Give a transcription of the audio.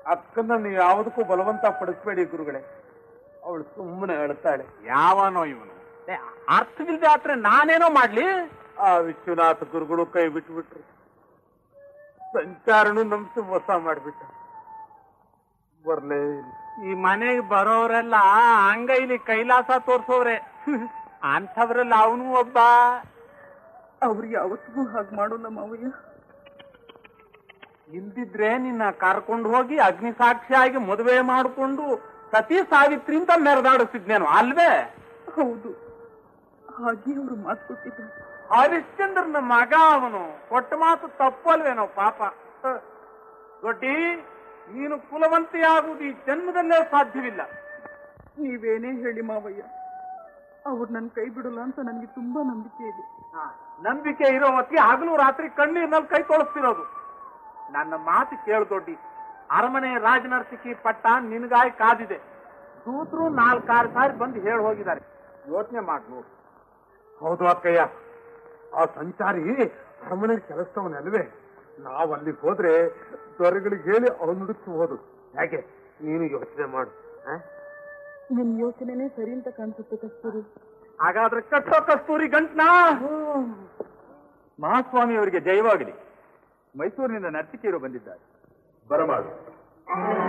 ಅಕ್ಕನ ನೀವು ಯಾವುದಕ್ಕೂ ಬಲವಂತ ಪಡಿಸ್ಬೇಡಿ ಗುರುಗಳೇ, ಅವಳು ಸುಮ್ಮನೆ ಅಳ್ತಾಳೆ. ಯಾವನೋ ಇವನು, ಅರ್ಥವಿಲ್ದೆ ಆದ್ರೆ ನಾನೇನೋ ಮಾಡ್ಲಿ? ಆ ವಿಶ್ವನಾಥ ಗುರುಗಳು ಕೈ ಬಿಟ್ಬಿಟ್ರು, ಸಂಚಾರನು ನಮ್ಸು ಮೋಸ ಮಾಡ್ಬಿಟ್ಟ. ಬರ್ಲೇ ಈ ಮನೆಗೆ ಬರೋರೆಲ್ಲ ಅಂಗೈಲಿ ಕೈಲಾಸ ತೋರ್ಸೋರೆ, ಅಂಥವ್ರೆಲ್ಲ ಅವನು ಒಬ್ಬ. ಅವ್ರು ಯಾವತ್ತಿಗೂ ಹಾಗೆ ಮಾಡೋಲ್ಲ ಮಾವಯ್ಯ. ಇಲ್ದಿದ್ರೆ ನಿನ್ನ ಕರ್ಕೊಂಡು ಹೋಗಿ ಅಗ್ನಿ ಸಾಕ್ಷಿಯಾಗಿ ಮದುವೆ ಮಾಡಿಕೊಂಡು ಸತಿ ಸಾವಿತ್ರಿ ಅಂತ ಮೆರೆದಾಡಿಸಿದ್ನೇನು ಅಲ್ವೇ? ಹೌದು, ಹಾಗೆ ಅವರು ಮಾತು ಕೊಟ್ಟಿದ್ದಾರೆ. ಹರಿಶ್ಚಂದ್ರನ ಮಗ ಅವನು, ಕೊಟ್ಟ ಮಾತು ತಪ್ಪಲ್ವೇನೋ ಪಾಪ. ದೊಡ್ಡಿ, ನೀನು ಕುಲವಂತಿಯಾಗುವುದು ಈ ಜನ್ಮದಲ್ಲೇ ಸಾಧ್ಯವಿಲ್ಲ. ನೀವೇನೇ ಹೇಳಿ ಮಾವಯ್ಯ, ಅವ್ರು ನನ್ನ ಕೈ ಬಿಡಲ್ಲ ಅಂತ ನನಗೆ ತುಂಬಾ ನಂಬಿಕೆ ಇದೆ. ನಂಬಿಕೆ ಇರೋ ಹೊತ್ತಿಗೆ ಹಗಲು ರಾತ್ರಿ ಕಣ್ಣೀರಿನಲ್ಲಿ ಕೈ ತೊಳಸ್ತಿರೋದು. ನನ್ನ ಮಾತು ಕೇಳು ದೊಡ್ಡಿ, ಅರಮನೆ ರಾಜನರ್ತಿಕಿ ಪಟ್ಟ ನಿನಗಾಯಿ ಕಾದಿದೆ. ದೂತರು 4-6 ಸಾರಿ ಬಂದು ಹೇಳಿ ಹೋಗಿದ್ದಾರೆ. ಯೋಚನೆ ಮಾಡು. ಹೌದು ಅಕ್ಕಯ್ಯ, ಆ ಸಂಚಾರಿ ಅರಮನೆ ಕೆಲಸವನಲ್ವೇ? ನಾವು ಅಲ್ಲಿಗೆ ಹೋದ್ರೆ ದೊರೆಗಳಿಗೆ ಹೇಳಿ ಅವನು ಹುಡುಕ್ಬಹುದು. ಯಾಕೆ ನೀನು ಯೋಚನೆ ಮಾಡು. ನಿಮ್ ಯೋಚನೆನೇ ಸರಿ ಅಂತ ಕಾಣಿಸುತ್ತೆ ಕಸ್ತೂರಿ. ಹಾಗಾದ್ರೆ ಕಟ್ಟೋ ಕಸ್ತೂರಿ ಗಂಟ್ನಾ. ಮಹಾಸ್ವಾಮಿ ಅವರಿಗೆ ಜಯವಾಗಲಿ. ಮೈಸೂರಿನಿಂದ ನರ್ತಿಕೆಯರು ಬಂದಿದ್ದಾರೆ. ಬರಮಾಡು.